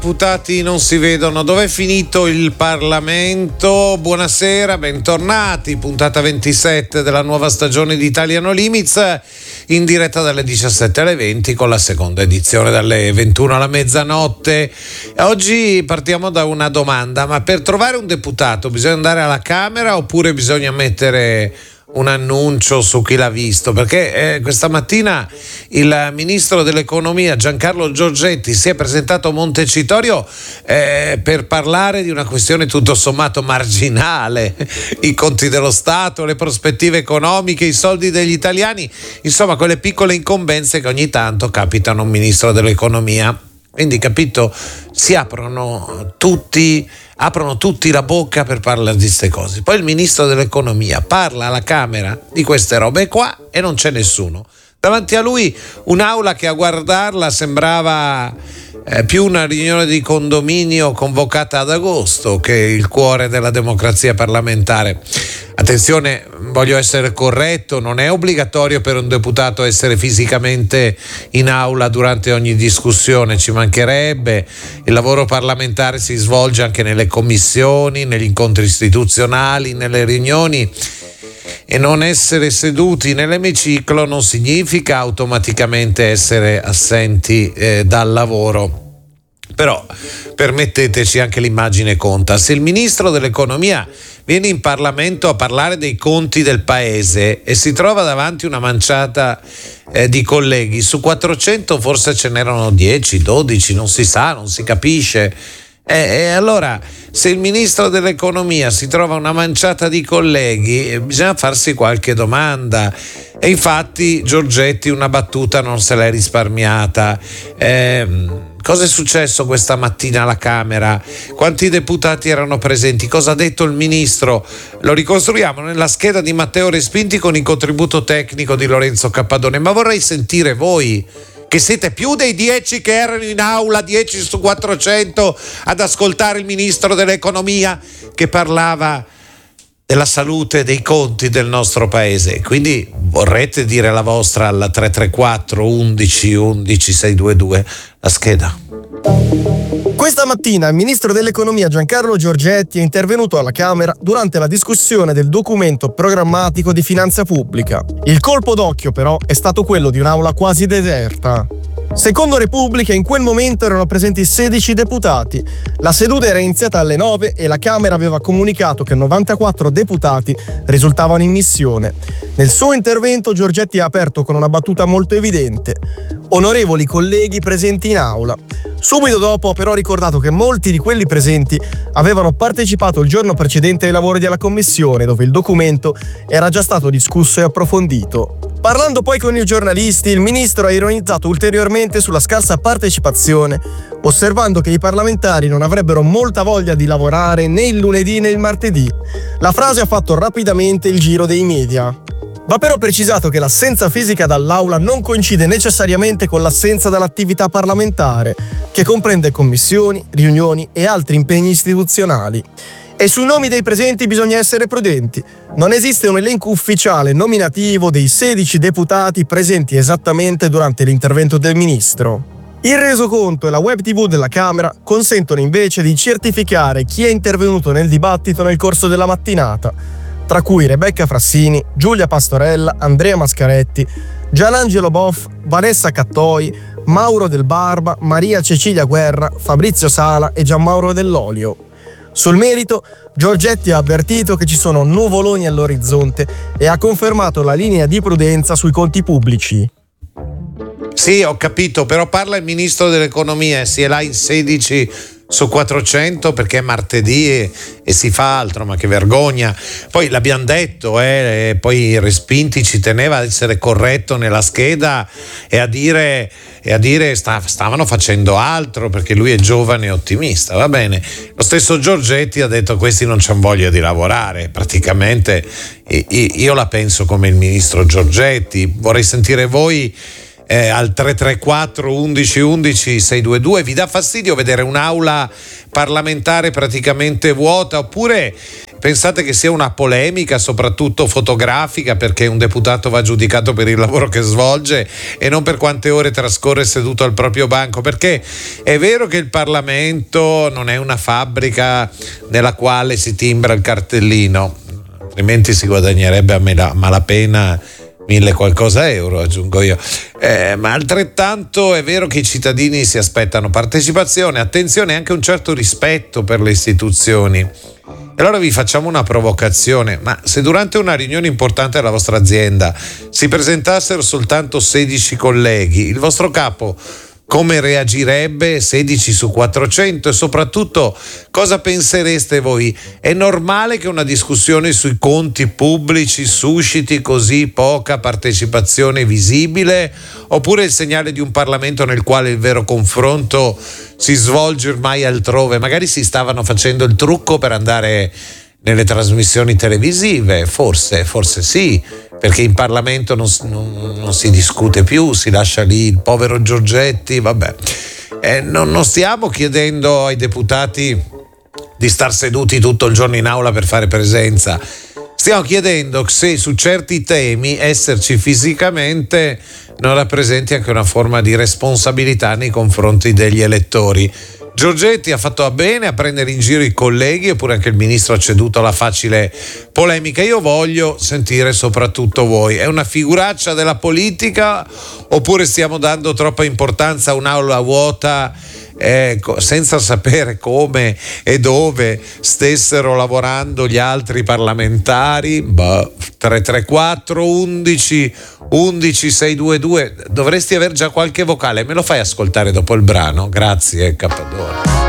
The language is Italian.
Deputati non si vedono, dov'è finito il Parlamento? Buonasera, bentornati, puntata 27 della nuova stagione di Italiano Limits, in diretta dalle 17 alle 20 con la seconda edizione dalle 21 alla mezzanotte. Oggi partiamo da una domanda: ma per trovare un deputato bisogna andare alla Camera oppure bisogna mettere un annuncio su Chi l'ha visto? Perché questa mattina il ministro dell'economia Giancarlo Giorgetti si è presentato a Montecitorio per parlare di una questione tutto sommato marginale: i conti dello Stato, le prospettive economiche, i soldi degli italiani, insomma quelle piccole incombenze che ogni tanto capitano a un ministro dell'economia. Quindi, capito, si aprono tutti la bocca per parlare di queste cose. Poi il ministro dell'economia parla alla Camera di queste robe qua e non c'è nessuno. Davanti a lui un'aula che a guardarla sembrava più una riunione di condominio convocata ad agosto che il cuore della democrazia parlamentare. Attenzione, voglio essere corretto, non è obbligatorio per un deputato essere fisicamente in aula durante ogni discussione, ci mancherebbe. Il lavoro parlamentare si svolge anche nelle commissioni, negli incontri istituzionali, nelle riunioni, e non essere seduti nell'emiciclo non significa automaticamente essere assenti dal lavoro. Però permetteteci, anche l'immagine conta. Se il ministro dell'economia viene in Parlamento a parlare dei conti del paese e si trova davanti una manciata di colleghi, su 400 forse ce n'erano 10, 12, non si sa, non si capisce. E allora, se il ministro dell'economia si trova una manciata di colleghi, bisogna farsi qualche domanda. E infatti Giorgetti una battuta non se l'è risparmiata. Cosa è successo questa mattina alla Camera? Quanti deputati erano presenti? Cosa ha detto il ministro? Lo ricostruiamo nella scheda di Matteo Respinti con il contributo tecnico di Lorenzo Cappadone. Ma vorrei sentire voi, che siete più dei 10 che erano in aula, 10 su 400, ad ascoltare il ministro dell'economia che parlava della salute, dei conti del nostro paese. Quindi vorrete dire la vostra al 334 11 11 622, la scheda. Questa mattina il ministro dell'economia Giancarlo Giorgetti è intervenuto alla Camera durante la discussione del documento programmatico di finanza pubblica. Il colpo d'occhio però è stato quello di un'aula quasi deserta. Secondo Repubblica, in quel momento erano presenti 16 deputati. La seduta era iniziata alle 9 e la Camera aveva comunicato che 94 deputati risultavano in missione. Nel suo intervento Giorgetti ha aperto con una battuta molto evidente: onorevoli colleghi presenti in aula. Subito dopo ha però ricordato che molti di quelli presenti avevano partecipato il giorno precedente ai lavori della commissione, dove il documento era già stato discusso e approfondito. Parlando poi con i giornalisti, il ministro ha ironizzato ulteriormente sulla scarsa partecipazione, osservando che i parlamentari non avrebbero molta voglia di lavorare né il lunedì né il martedì. La frase ha fatto rapidamente il giro dei media. Va però precisato che l'assenza fisica dall'aula non coincide necessariamente con l'assenza dall'attività parlamentare, che comprende commissioni, riunioni e altri impegni istituzionali. E sui nomi dei presenti bisogna essere prudenti. Non esiste un elenco ufficiale nominativo dei 16 deputati presenti esattamente durante l'intervento del ministro. Il resoconto e la web TV della Camera consentono invece di certificare chi è intervenuto nel dibattito nel corso della mattinata, tra cui Rebecca Frassini, Giulia Pastorella, Andrea Mascaretti, Gianangelo Boff, Vanessa Cattoi, Mauro Del Barba, Maria Cecilia Guerra, Fabrizio Sala e Gianmauro Dell'Olio. Sul merito, Giorgetti ha avvertito che ci sono nuvoloni all'orizzonte e ha confermato la linea di prudenza sui conti pubblici. Sì, ho capito, però parla il ministro dell'economia e si è là in 16 su 400 perché è martedì e si fa altro, ma che vergogna. Poi l'abbiamo detto, poi Respinti ci teneva ad essere corretto nella scheda e a dire stavano facendo altro perché lui è giovane e ottimista. Va bene, lo stesso Giorgetti ha detto questi non c'hanno voglia di lavorare, praticamente io la penso come il ministro Giorgetti. Vorrei sentire voi al 334 11 11 622. Vi dà fastidio vedere un'aula parlamentare praticamente vuota, oppure pensate che sia una polemica soprattutto fotografica, perché un deputato va giudicato per il lavoro che svolge e non per quante ore trascorre seduto al proprio banco? Perché è vero che il Parlamento non è una fabbrica nella quale si timbra il cartellino, altrimenti si guadagnerebbe a malapena 1000 qualcosa euro, aggiungo io, ma altrettanto è vero che i cittadini si aspettano partecipazione, attenzione e anche un certo rispetto per le istituzioni. E allora vi facciamo una provocazione: ma se durante una riunione importante della vostra azienda si presentassero soltanto 16 colleghi, il vostro capo come reagirebbe? 16 su 400? E soprattutto, cosa pensereste voi? È normale che una discussione sui conti pubblici susciti così poca partecipazione visibile? Oppure è il segnale di un Parlamento nel quale il vero confronto si svolge ormai altrove? Magari si stavano facendo il trucco per andare nelle trasmissioni televisive, forse sì, perché in Parlamento non si discute più, si lascia lì il povero Giorgetti, vabbè. Non stiamo chiedendo ai deputati di star seduti tutto il giorno in aula per fare presenza, stiamo chiedendo se su certi temi esserci fisicamente non rappresenti anche una forma di responsabilità nei confronti degli elettori. Giorgetti ha fatto bene a prendere in giro i colleghi, oppure anche il ministro ha ceduto alla facile polemica? Io voglio sentire soprattutto voi. È una figuraccia della politica, oppure stiamo dando troppa importanza a un'aula vuota senza sapere come e dove stessero lavorando gli altri parlamentari? 334 11 11 622. Dovresti aver già qualche vocale, me lo fai ascoltare dopo il brano? Grazie, Cappadone.